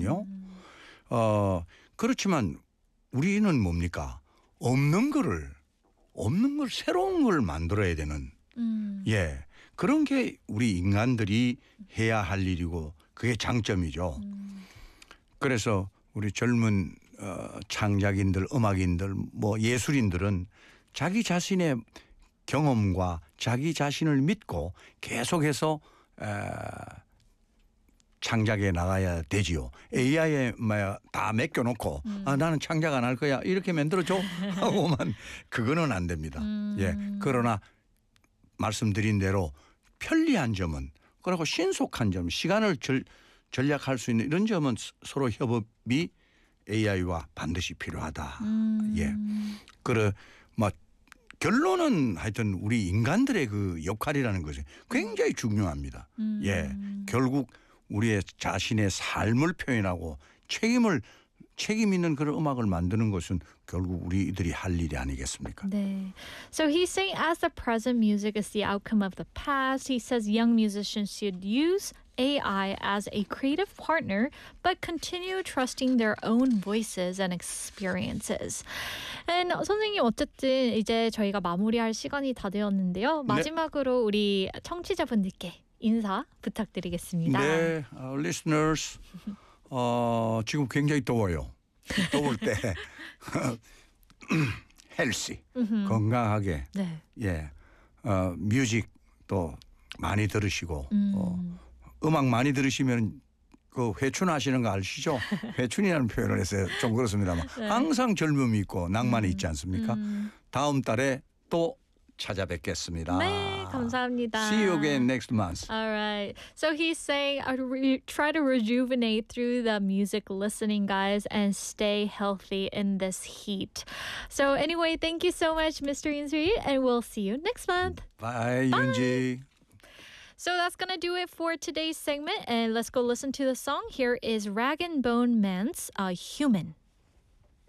거거든요. 그렇지만 우리는 뭡니까? 없는 걸 새로운 걸 만들어야 되는 예, 그런 게 우리 인간들이 해야 할 일이고 그게 장점이죠. 그래서 우리 젊은 창작인들, 음악인들, 뭐 예술인들은 자기 자신의 경험과 자기 자신을 믿고 계속해서 창작해 나가야 되지요. AI에 다 맡겨놓고 나는 창작 안 할 거야 이렇게 만들어줘 하고만 그거는 안 됩니다. 예, 그러나 말씀드린 대로 편리한 점은 그리고 신속한 점, 시간을 절약할 수 있는 이런 점은 서로 협업이 AI와 반드시 필요하다. 예, 그래 뭐 결론은 하여튼 우리 인간들의 그 역할이라는 것이 굉장히 중요합니다. 예, 결국 우리의 자신의 삶을 표현하고 책임 있는 그런 음악을 만드는 것은 결국 우리들이 할 일이 아니겠습니까? 네. So he's saying as the present music is the outcome of the past, he says young musicians should use AI as a creative partner, but continue trusting their own voices and experiences. And 선생님 어쨌든 이제 저희가 마무리할 시간이 다 되었는데요. 마지막으로 우리 청취자분들께 인사 부탁드리겠습니다. 네, listeners, 지금 굉장히 더워요. 더울 때 헬시, 건강하게, 네. 예, 뮤직 또 많이 들으시고. 음악 많이 들으시면 그 회춘하시는 거 아시죠? 회춘이라는 표현을 해서 좀 그렇습니다만 네. 항상 젊음이 있고 낭만이 있지 않습니까? 다음 달에 또 찾아뵙겠습니다. 네, 감사합니다. See you again next month. All right. So he's saying, try to rejuvenate through the music listening, guys, and stay healthy in this heat. So anyway, thank you so much, Mr. Insui, and we'll see you next month. Bye, 윤지. So that's going to do it for today's segment. And let's go listen to the song. Here is Rag and Bone Man's Human.